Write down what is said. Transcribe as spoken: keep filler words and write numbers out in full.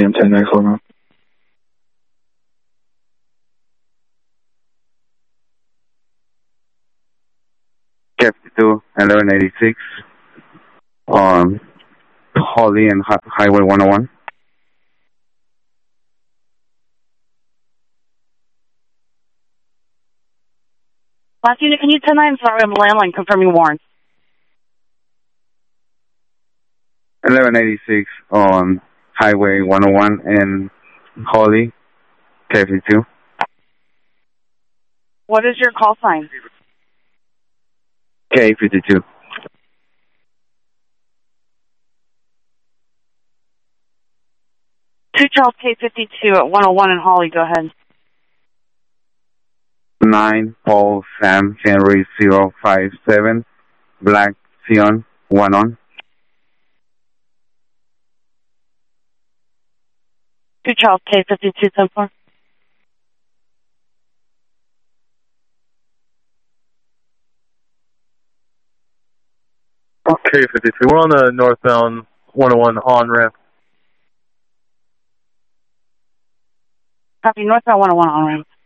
C M ten ninety-four now. K fifty-two, eleven eighty-six on Holly and Hi Highway one oh one. Last unit, can you ten nine, sorry, I'm landline confirming warrants. eleven eighty-six on Highway one oh one and Holly, K fifty-two. What is your call sign? K fifty-two. Two Charles K fifty-two at one oh one in Holly, go ahead. nine Paul Sam Henry zero five seven Black Sion one on. Two Charles K fifty-two ten four. K fifty-two. We're on the northbound one oh one on ramp. Copy, northbound one oh one on ramp.